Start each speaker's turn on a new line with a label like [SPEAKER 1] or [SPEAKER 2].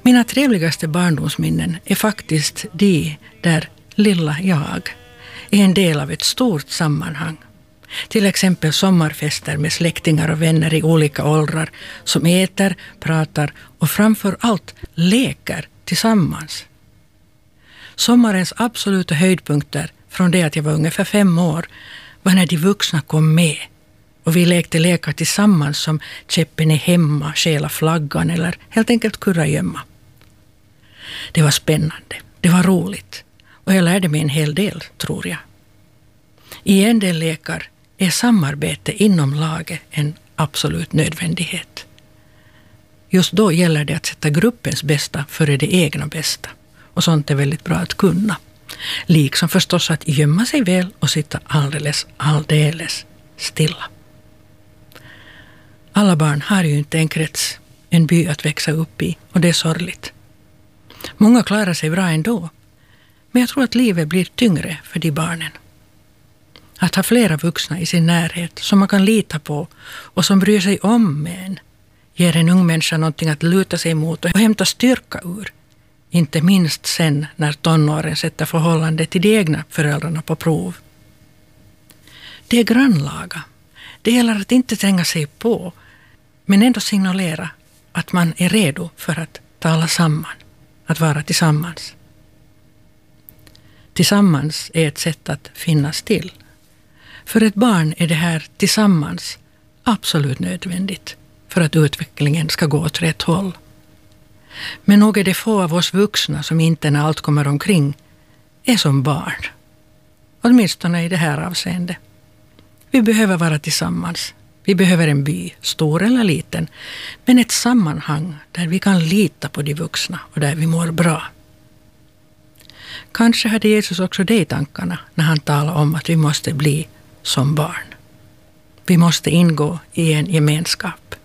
[SPEAKER 1] Mina trevligaste barndomsminnen är faktiskt de där lilla jag är en del av ett stort sammanhang. Till exempel sommarfester med släktingar och vänner i olika åldrar som äter, pratar och framför allt leker tillsammans. Sommarens absoluta höjdpunkter från det att jag var ungefär 5 år var när de vuxna kom med och vi lekte lekar tillsammans som käppen är hemma, stjäla flaggan eller helt enkelt kurragömma. Det var spännande, det var roligt och jag lärde mig en hel del, tror jag. I en del lekar är samarbete inom laget en absolut nödvändighet. Just då gäller det att sätta gruppens bästa före det egna bästa. Och sånt är väldigt bra att kunna. Liksom förstås att gömma sig väl och sitta alldeles stilla. Alla barn har ju inte en krets, en by att växa upp i och det är sorgligt. Många klarar sig bra ändå. Men jag tror att livet blir tyngre för de barnen. Att ha flera vuxna i sin närhet som man kan lita på och som bryr sig om en ger en ung människa någonting att luta sig mot och hämta styrka ur. Inte minst sen när tonåren sätter förhållandet till de egna föräldrarna på prov. Det är grannlaga. Det gäller att inte tränga sig på men ändå signalera att man är redo för att tala samman, att vara tillsammans. Tillsammans är ett sätt att finnas till. För ett barn är det här tillsammans absolut nödvändigt för att utvecklingen ska gå åt rätt håll. Men nog är det få av oss vuxna som inte när allt kommer omkring är som barn. Åtminstone i det här avseendet. Vi behöver vara tillsammans. Vi behöver en by, stor eller liten, men ett sammanhang där vi kan lita på de vuxna och där vi mår bra. Kanske hade Jesus också det i tankarna när han talade om att vi måste bli som barn. Vi måste ingå i en gemenskap.